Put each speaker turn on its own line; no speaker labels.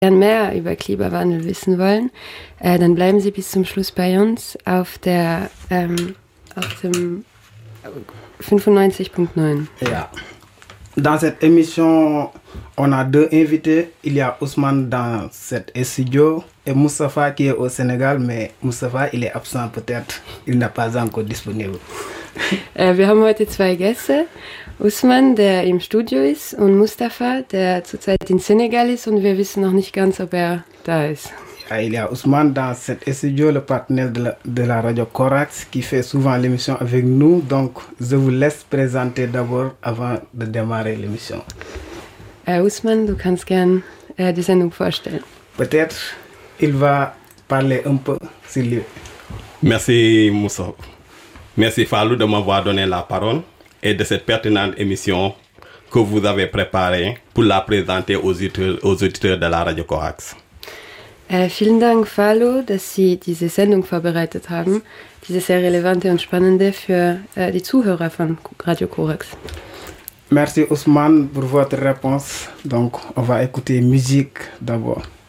gern mehr über Klimawandel wissen wollen, dann bleiben Sie bis zum Schluss bei uns auf dem 95.9.
Ja. Dans cette émission, on a deux invités. Il y a Ousmane dans cet studio et Moustapha qui est au Sénégal, mais Moustapha, il est absent peut-être. Il n'est pas encore disponible.
Wir haben heute zwei Gäste. Ousmane, der im Studio ist, und Moustapha, der zurzeit in Senegal ist, und wir wissen noch nicht ganz, ob er da ist.
Ja, il y a Ousmane dans cet studio, le partenaire de la radio Corax, qui fait souvent l'émission avec nous. Donc, je vous laisse présenter d'abord avant de démarrer l'émission.
Ousmane, du kannst gern die Sendung vorstellen.
Peut-être il va parler un peu sur lui.
Merci Moussa. Merci Fallou de m'avoir donné la parole et de cette pertinente émission que vous avez préparée pour la présenter aux auditeurs de la Radio Corax.
Vielen Dank, Fallou, dass Sie diese Sendung vorbereitet haben, diese sehr relevante und spannende für die Zuhörer von Radio Corax.
Merci Ousmane pour votre réponse. Donc, on va écouter musique d'abord.